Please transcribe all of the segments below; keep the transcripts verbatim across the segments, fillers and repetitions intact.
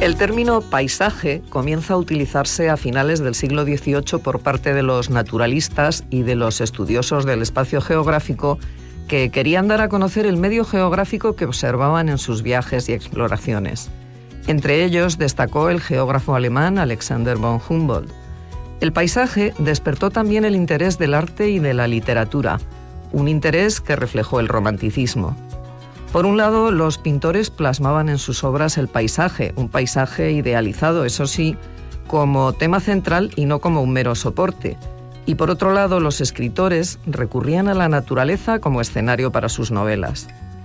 El término paisaje comienza a utilizarse a finales del siglo dieciocho por parte de los naturalistas y de los estudiosos del espacio geográfico que querían dar a conocer el medio geográfico que observaban en sus viajes y exploraciones. Entre ellos destacó el geógrafo alemán Alexander von Humboldt. El paisaje despertó también el interés del arte y de la literatura, un interés que reflejó el romanticismo. Por un lado, los pintores plasmaban en sus obras el paisaje, un paisaje idealizado, eso sí, como tema central y no como un mero soporte. Y por otro lado, los escritores recurrían a la naturaleza como escenario para sus novelas.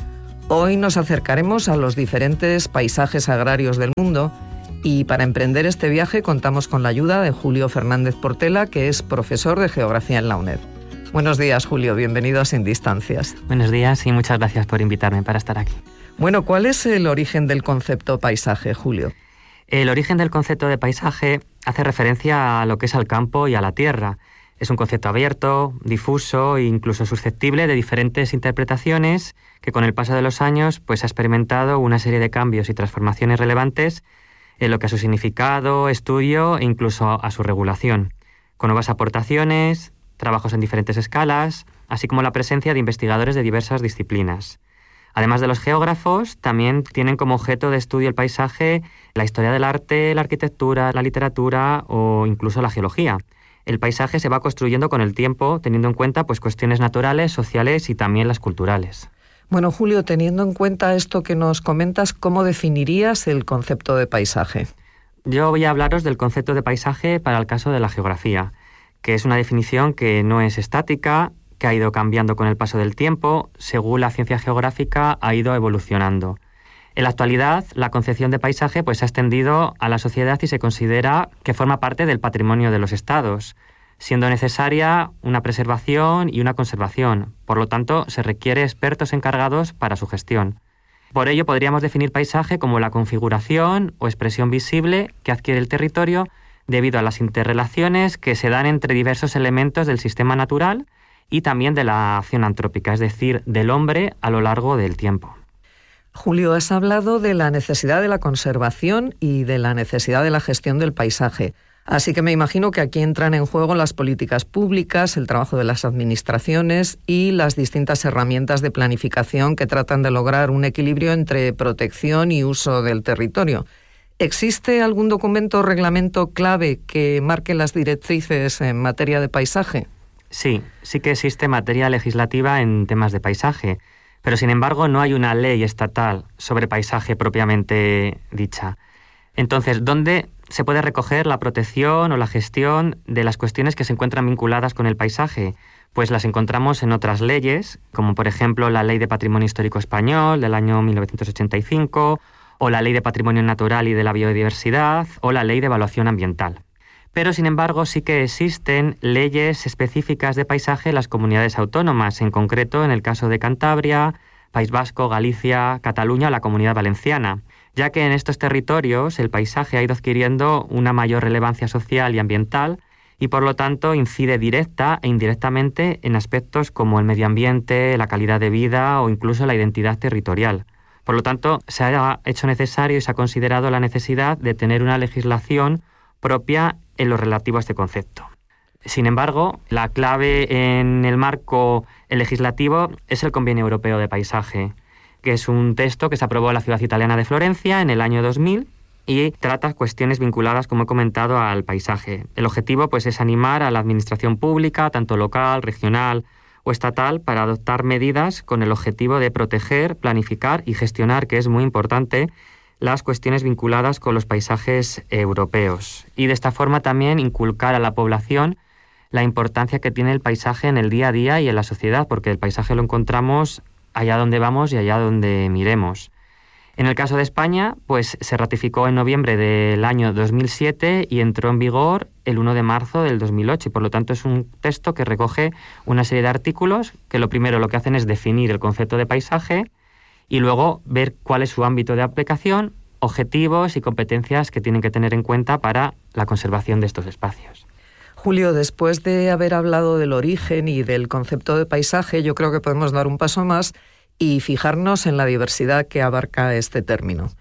Hoy nos acercaremos a los diferentes paisajes agrarios del mundo y para emprender este viaje contamos con la ayuda de Julio Fernández Portela, que es profesor de Geografía en la UNED. Buenos días, Julio. Bienvenido a Sin Distancias. Buenos días y muchas gracias por invitarme para estar aquí. Bueno, ¿cuál es el origen del concepto paisaje, Julio? El origen del concepto de paisaje hace referencia a lo que es al campo y a la tierra. Es un concepto abierto, difuso e incluso susceptible de diferentes interpretaciones que con el paso de los años pues, ha experimentado una serie de cambios y transformaciones relevantes en lo que a su significado, estudio e incluso a su regulación, con nuevas aportaciones, trabajos en diferentes escalas, así como la presencia de investigadores de diversas disciplinas. Además de los geógrafos, también tienen como objeto de estudio el paisaje, la historia del arte, la arquitectura, la literatura o incluso la geología. El paisaje se va construyendo con el tiempo, teniendo en cuenta pues, cuestiones naturales, sociales y también las culturales. Bueno, Julio, teniendo en cuenta esto que nos comentas, ¿cómo definirías el concepto de paisaje? Yo voy a hablaros del concepto de paisaje para el caso de la geografía, que es una definición que no es estática, que ha ido cambiando con el paso del tiempo, según la ciencia geográfica ha ido evolucionando. En la actualidad, la concepción de paisaje pues, se ha extendido a la sociedad y se considera que forma parte del patrimonio de los estados, siendo necesaria una preservación y una conservación. Por lo tanto, se requiere expertos encargados para su gestión. Por ello, podríamos definir paisaje como la configuración o expresión visible que adquiere el territorio debido a las interrelaciones que se dan entre diversos elementos del sistema natural y también de la acción antrópica, es decir, del hombre a lo largo del tiempo. Julio, has hablado de la necesidad de la conservación y de la necesidad de la gestión del paisaje. Así que me imagino que aquí entran en juego las políticas públicas, el trabajo de las administraciones y las distintas herramientas de planificación que tratan de lograr un equilibrio entre protección y uso del territorio. ¿Existe algún documento o reglamento clave que marque las directrices en materia de paisaje? Sí, sí que existe materia legislativa en temas de paisaje, pero sin embargo no hay una ley estatal sobre paisaje propiamente dicha. Entonces, ¿dónde se puede recoger la protección o la gestión de las cuestiones que se encuentran vinculadas con el paisaje? Pues las encontramos en otras leyes, como por ejemplo la Ley de Patrimonio Histórico Español del año mil novecientos ochenta y cinco, o la Ley de Patrimonio Natural y de la Biodiversidad, o la Ley de Evaluación Ambiental. Pero, sin embargo, sí que existen leyes específicas de paisaje en las comunidades autónomas, en concreto en el caso de Cantabria, País Vasco, Galicia, Cataluña o la Comunidad Valenciana, ya que en estos territorios el paisaje ha ido adquiriendo una mayor relevancia social y ambiental y, por lo tanto, incide directa e indirectamente en aspectos como el medio ambiente, la calidad de vida o incluso la identidad territorial. Por lo tanto, se ha hecho necesario y se ha considerado la necesidad de tener una legislación propia en lo relativo a este concepto. Sin embargo, la clave en el marco legislativo es el Convenio Europeo de Paisaje, que es un texto que se aprobó en la ciudad italiana de Florencia en el año dos mil y trata cuestiones vinculadas, como he comentado, al paisaje. El objetivo pues, es animar a la administración pública, tanto local, regional o estatal, para adoptar medidas con el objetivo de proteger, planificar y gestionar, que es muy importante, las cuestiones vinculadas con los paisajes europeos. Y de esta forma también inculcar a la población la importancia que tiene el paisaje en el día a día y en la sociedad, porque el paisaje lo encontramos allá donde vamos y allá donde miremos. En el caso de España, pues se ratificó en noviembre del año dos mil siete y entró en vigor el primero de marzo del dos mil ocho, y por lo tanto es un texto que recoge una serie de artículos que lo primero lo que hacen es definir el concepto de paisaje y luego ver cuál es su ámbito de aplicación, objetivos y competencias que tienen que tener en cuenta para la conservación de estos espacios. Julio, después de haber hablado del origen y del concepto de paisaje, yo creo que podemos dar un paso más y fijarnos en la diversidad que abarca este término.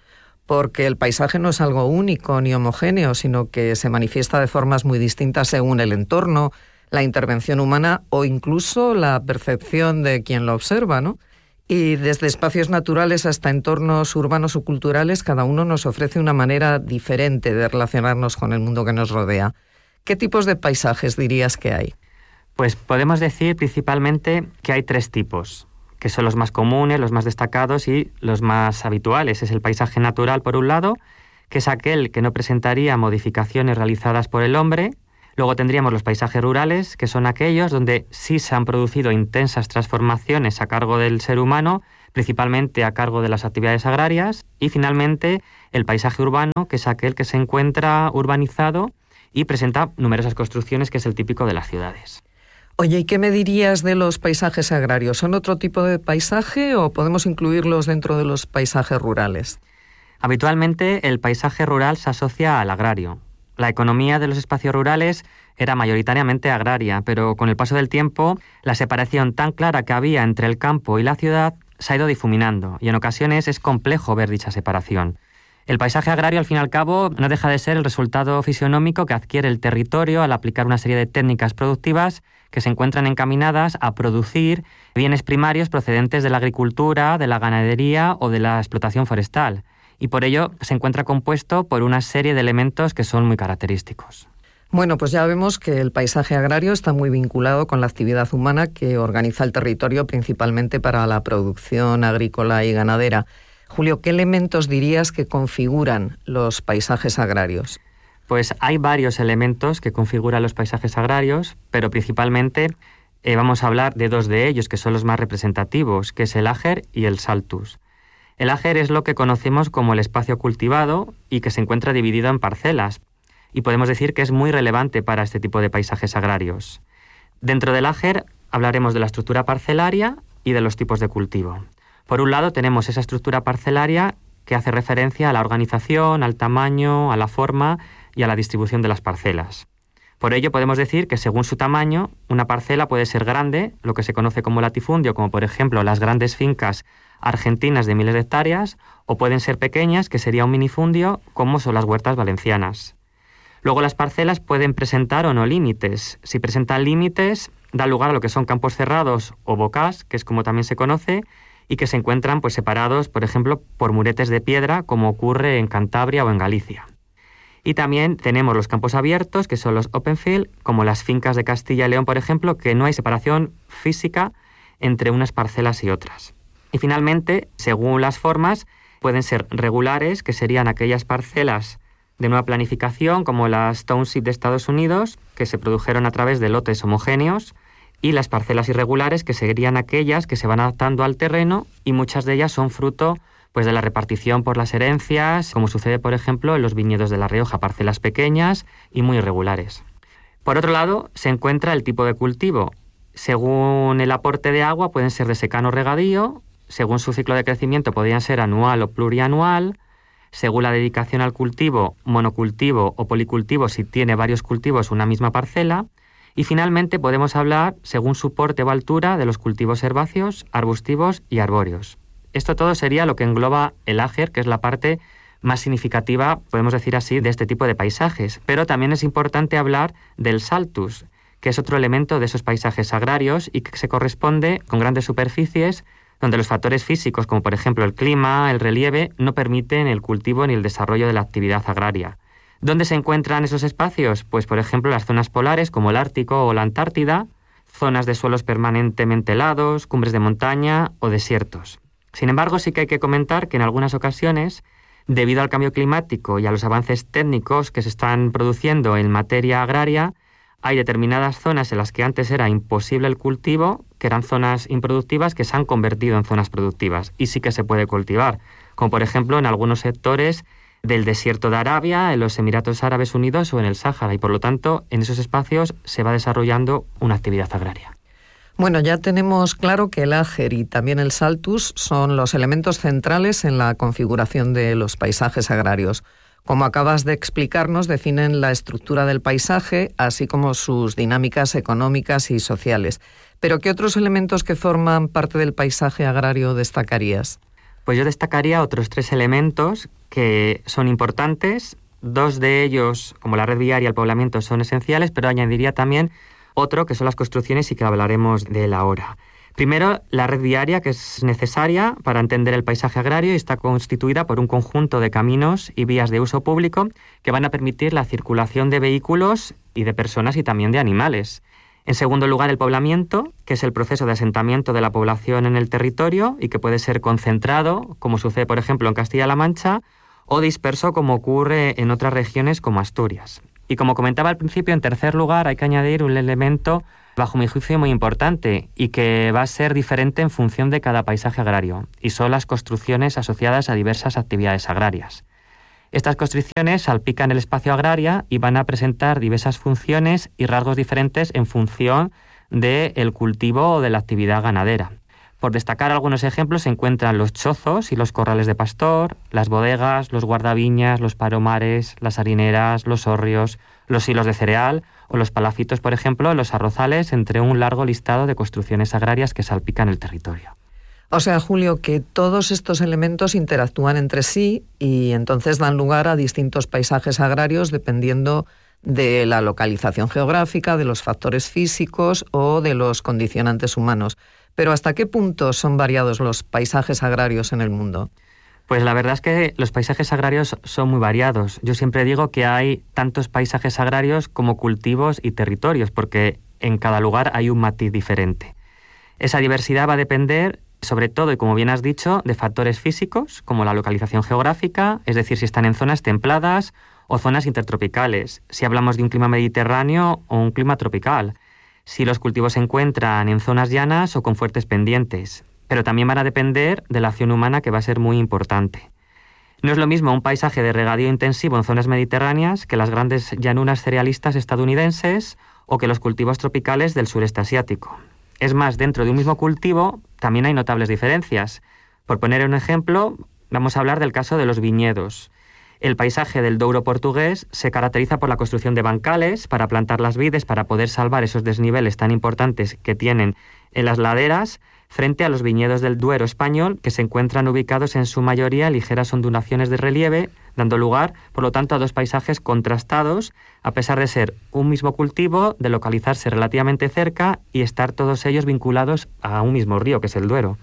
porque el paisaje no es algo único ni homogéneo, sino que se manifiesta de formas muy distintas según el entorno, la intervención humana o incluso la percepción de quien lo observa, ¿no? Y desde espacios naturales hasta entornos urbanos o culturales, cada uno nos ofrece una manera diferente de relacionarnos con el mundo que nos rodea. ¿Qué tipos de paisajes dirías que hay? Pues podemos decir principalmente que hay tres tipos, que son los más comunes, los más destacados y los más habituales. Es el paisaje natural, por un lado, que es aquel que no presentaría modificaciones realizadas por el hombre. Luego tendríamos los paisajes rurales, que son aquellos donde sí se han producido intensas transformaciones a cargo del ser humano, principalmente a cargo de las actividades agrarias. Y finalmente, el paisaje urbano, que es aquel que se encuentra urbanizado y presenta numerosas construcciones, que es el típico de las ciudades. Oye, ¿y qué me dirías de los paisajes agrarios? ¿Son otro tipo de paisaje o podemos incluirlos dentro de los paisajes rurales? Habitualmente el paisaje rural se asocia al agrario. La economía de los espacios rurales era mayoritariamente agraria, pero con el paso del tiempo la separación tan clara que había entre el campo y la ciudad se ha ido difuminando y en ocasiones es complejo ver dicha separación. El paisaje agrario, al fin y al cabo, no deja de ser el resultado fisionómico que adquiere el territorio al aplicar una serie de técnicas productivas que se encuentran encaminadas a producir bienes primarios procedentes de la agricultura, de la ganadería o de la explotación forestal. Y por ello se encuentra compuesto por una serie de elementos que son muy característicos. Bueno, pues ya vemos que el paisaje agrario está muy vinculado con la actividad humana que organiza el territorio principalmente para la producción agrícola y ganadera. Julio, ¿qué elementos dirías que configuran los paisajes agrarios? Pues hay varios elementos que configuran los paisajes agrarios, pero principalmente eh, vamos a hablar de dos de ellos, que son los más representativos, que es el ager y el saltus. El ager es lo que conocemos como el espacio cultivado y que se encuentra dividido en parcelas, y podemos decir que es muy relevante para este tipo de paisajes agrarios. Dentro del ager hablaremos de la estructura parcelaria y de los tipos de cultivo. Por un lado tenemos esa estructura parcelaria que hace referencia a la organización, al tamaño, a la forma y a la distribución de las parcelas. Por ello podemos decir que según su tamaño, una parcela puede ser grande, lo que se conoce como latifundio, como por ejemplo las grandes fincas argentinas de miles de hectáreas, o pueden ser pequeñas, que sería un minifundio, como son las huertas valencianas. Luego las parcelas pueden presentar o no límites. Si presentan límites, da lugar a lo que son campos cerrados o bocás, que es como también se conoce, y que se encuentran pues separados, por ejemplo, por muretes de piedra, como ocurre en Cantabria o en Galicia. Y también tenemos los campos abiertos, que son los open field, como las fincas de Castilla y León, por ejemplo, que no hay separación física entre unas parcelas y otras. Y finalmente, según las formas, pueden ser regulares, que serían aquellas parcelas de nueva planificación, como las township de Estados Unidos, que se produjeron a través de lotes homogéneos, y las parcelas irregulares, que serían aquellas que se van adaptando al terreno, y muchas de ellas son fruto pues, de la repartición por las herencias, como sucede, por ejemplo, en los viñedos de La Rioja, parcelas pequeñas y muy irregulares. Por otro lado, se encuentra el tipo de cultivo. Según el aporte de agua, pueden ser de secano o regadío. Según su ciclo de crecimiento, podrían ser anual o plurianual. Según la dedicación al cultivo, monocultivo o policultivo, si tiene varios cultivos una misma parcela. Y finalmente podemos hablar, según su porte o altura, de los cultivos herbáceos, arbustivos y arbóreos. Esto todo sería lo que engloba el ager, que es la parte más significativa, podemos decir así, de este tipo de paisajes. Pero también es importante hablar del saltus, que es otro elemento de esos paisajes agrarios y que se corresponde con grandes superficies donde los factores físicos, como por ejemplo el clima, el relieve, no permiten el cultivo ni el desarrollo de la actividad agraria. ¿Dónde se encuentran esos espacios? Pues por ejemplo las zonas polares como el Ártico o la Antártida, zonas de suelos permanentemente helados, cumbres de montaña o desiertos. Sin embargo, sí que hay que comentar que en algunas ocasiones, debido al cambio climático y a los avances técnicos que se están produciendo en materia agraria, hay determinadas zonas en las que antes era imposible el cultivo, que eran zonas improductivas, que se han convertido en zonas productivas y sí que se puede cultivar, como por ejemplo en algunos sectores del desierto de Arabia, en los Emiratos Árabes Unidos o en el Sáhara, y por lo tanto en esos espacios se va desarrollando una actividad agraria. Bueno, ya tenemos claro que el ager y también el saltus son los elementos centrales en la configuración de los paisajes agrarios. Como acabas de explicarnos, definen la estructura del paisaje, así como sus dinámicas económicas y sociales. ¿Pero qué otros elementos que forman parte del paisaje agrario destacarías? Pues yo destacaría otros tres elementos que son importantes. Dos de ellos, como la red viaria y el poblamiento, son esenciales, pero añadiría también otro, que son las construcciones, y que hablaremos de él ahora. Primero, la red viaria, que es necesaria para entender el paisaje agrario y está constituida por un conjunto de caminos y vías de uso público que van a permitir la circulación de vehículos y de personas y también de animales. En segundo lugar, el poblamiento, que es el proceso de asentamiento de la población en el territorio y que puede ser concentrado, como sucede, por ejemplo, en Castilla-La Mancha, o disperso, como ocurre en otras regiones como Asturias. Y como comentaba al principio, en tercer lugar, hay que añadir un elemento, bajo mi juicio, muy importante y que va a ser diferente en función de cada paisaje agrario, y son las construcciones asociadas a diversas actividades agrarias. Estas construcciones salpican el espacio agrario y van a presentar diversas funciones y rasgos diferentes en función del cultivo o de la actividad ganadera. Por destacar algunos ejemplos, se encuentran los chozos y los corrales de pastor, las bodegas, los guardaviñas, los palomares, las harineras, los hórreos, los hilos de cereal o los palafitos, por ejemplo, los arrozales, entre un largo listado de construcciones agrarias que salpican el territorio. O sea, Julio, que todos estos elementos interactúan entre sí y entonces dan lugar a distintos paisajes agrarios dependiendo de la localización geográfica, de los factores físicos o de los condicionantes humanos. Pero ¿hasta qué punto son variados los paisajes agrarios en el mundo? Pues la verdad es que los paisajes agrarios son muy variados. Yo siempre digo que hay tantos paisajes agrarios como cultivos y territorios, porque en cada lugar hay un matiz diferente. Esa diversidad va a depender, sobre todo, y como bien has dicho, de factores físicos, como la localización geográfica, es decir, si están en zonas templadas o zonas intertropicales, si hablamos de un clima mediterráneo o un clima tropical, si los cultivos se encuentran en zonas llanas o con fuertes pendientes, pero también van a depender de la acción humana, que va a ser muy importante. No es lo mismo un paisaje de regadío intensivo en zonas mediterráneas que las grandes llanuras cerealistas estadounidenses o que los cultivos tropicales del sureste asiático. Es más, dentro de un mismo cultivo también hay notables diferencias. Por poner un ejemplo, vamos a hablar del caso de los viñedos. El paisaje del Douro portugués se caracteriza por la construcción de bancales para plantar las vides, para poder salvar esos desniveles tan importantes que tienen en las laderas, frente a los viñedos del Duero español, que se encuentran ubicados en su mayoría en ligeras ondulaciones de relieve, dando lugar, por lo tanto, a dos paisajes contrastados, a pesar de ser un mismo cultivo, de localizarse relativamente cerca y estar todos ellos vinculados a un mismo río, que es el Duero.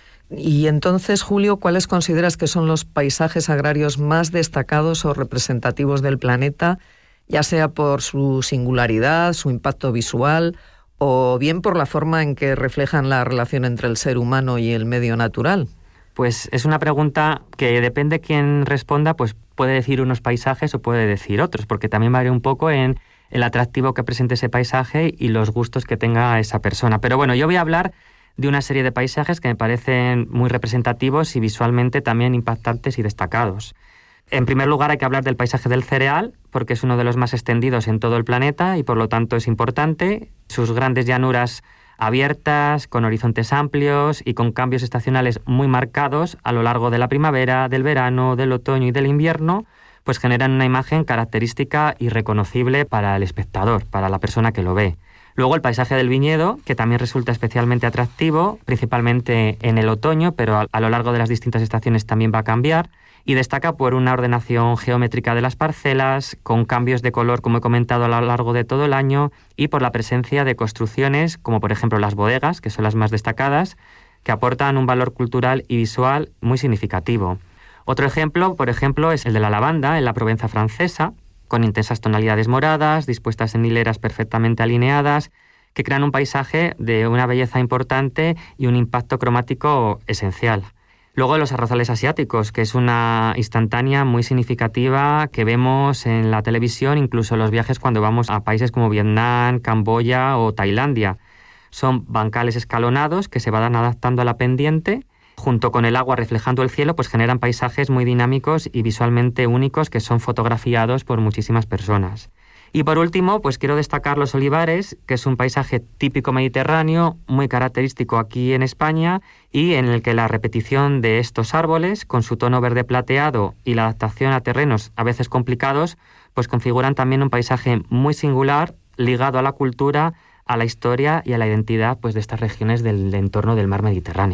Y entonces, Julio, ¿cuáles consideras que son los paisajes agrarios más destacados o representativos del planeta, ya sea por su singularidad, su impacto visual, o bien por la forma en que reflejan la relación entre el ser humano y el medio natural? Pues es una pregunta que depende quién responda, pues puede decir unos paisajes o puede decir otros, porque también varía un poco en el atractivo que presente ese paisaje y los gustos que tenga esa persona. Pero bueno, yo voy a hablar de una serie de paisajes que me parecen muy representativos y visualmente también impactantes y destacados. En primer lugar, hay que hablar del paisaje del cereal, porque es uno de los más extendidos en todo el planeta y por lo tanto es importante. Sus grandes llanuras abiertas, con horizontes amplios y con cambios estacionales muy marcados a lo largo de la primavera, del verano, del otoño y del invierno, pues generan una imagen característica y reconocible para el espectador, para la persona que lo ve. Luego el paisaje del viñedo, que también resulta especialmente atractivo, principalmente en el otoño, pero a, a lo largo de las distintas estaciones también va a cambiar, y destaca por una ordenación geométrica de las parcelas, con cambios de color, como he comentado, a lo largo de todo el año, y por la presencia de construcciones, como por ejemplo las bodegas, que son las más destacadas, que aportan un valor cultural y visual muy significativo. Otro ejemplo, por ejemplo, es el de la lavanda, en la Provenza francesa, con intensas tonalidades moradas, dispuestas en hileras perfectamente alineadas, que crean un paisaje de una belleza importante y un impacto cromático esencial. Luego los arrozales asiáticos, que es una instantánea muy significativa que vemos en la televisión, incluso en los viajes cuando vamos a países como Vietnam, Camboya o Tailandia. Son bancales escalonados que se van adaptando a la pendiente, junto con el agua reflejando el cielo, pues generan paisajes muy dinámicos y visualmente únicos que son fotografiados por muchísimas personas. Y por último, pues quiero destacar los olivares, que es un paisaje típico mediterráneo, muy característico aquí en España, y en el que la repetición de estos árboles, con su tono verde plateado y la adaptación a terrenos a veces complicados, pues configuran también un paisaje muy singular, ligado a la cultura, a la historia y a la identidad, pues, de estas regiones del entorno del mar Mediterráneo.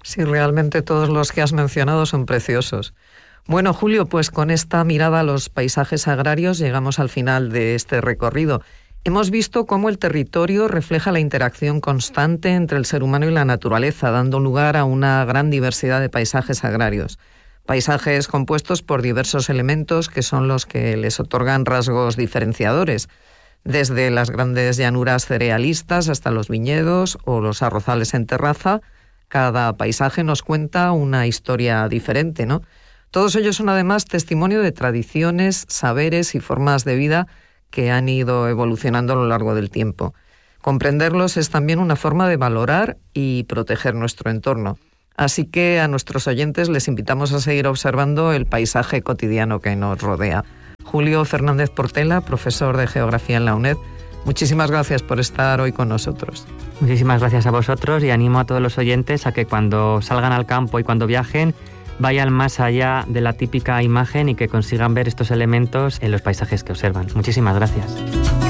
Sí, realmente todos los que has mencionado son preciosos. Bueno, Julio, pues con esta mirada a los paisajes agrarios llegamos al final de este recorrido. Hemos visto cómo el territorio refleja la interacción constante entre el ser humano y la naturaleza, dando lugar a una gran diversidad de paisajes agrarios. Paisajes compuestos por diversos elementos que son los que les otorgan rasgos diferenciadores, desde las grandes llanuras cerealistas hasta los viñedos o los arrozales en terraza. Cada paisaje nos cuenta una historia diferente, ¿no? Todos ellos son además testimonio de tradiciones, saberes y formas de vida que han ido evolucionando a lo largo del tiempo. Comprenderlos es también una forma de valorar y proteger nuestro entorno. Así que a nuestros oyentes les invitamos a seguir observando el paisaje cotidiano que nos rodea. Julio Fernández Portela, profesor de Geografía en la UNED, muchísimas gracias por estar hoy con nosotros. Muchísimas gracias a vosotros y animo a todos los oyentes a que cuando salgan al campo y cuando viajen vayan más allá de la típica imagen y que consigan ver estos elementos en los paisajes que observan. Muchísimas gracias.